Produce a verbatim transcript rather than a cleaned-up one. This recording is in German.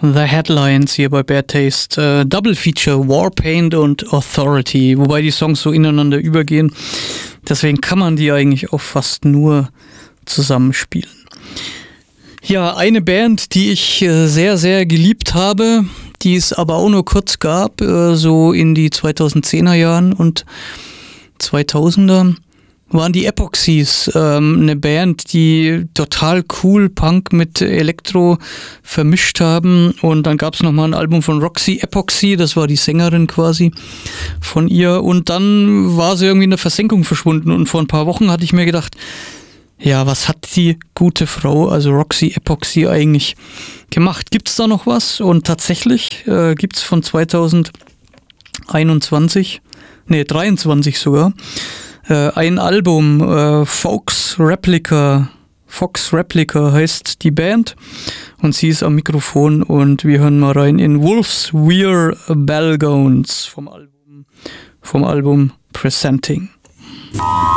The Headlines hier bei Bad Taste. Äh, Double Feature, Warpaint und Authority, wobei die Songs so ineinander übergehen. Deswegen kann man die eigentlich auch fast nur zusammenspielen. Ja, eine Band, die ich äh, sehr, sehr geliebt habe, die es aber auch nur kurz gab, äh, so in die zweitausendzehner Jahren und zweitausender, waren die Epoxies, ähm, eine Band, die total cool Punk mit Elektro vermischt haben. Und dann gab es nochmal ein Album von Roxy Epoxy, das war die Sängerin quasi von ihr. Und dann war sie irgendwie in der Versenkung verschwunden. Und vor ein paar Wochen hatte ich mir gedacht, ja, was hat die gute Frau, also Roxy Epoxy, eigentlich gemacht? Gibt's da noch was? Und tatsächlich äh, gibt's von zweitausendeinundzwanzig, nee, dreiundzwanzig sogar, äh, ein Album, äh, Fox Replica, Fox Replica heißt die Band und sie ist am Mikrofon und wir hören mal rein in Wolf's Weir Bellgowns vom Album, vom Album Presenting.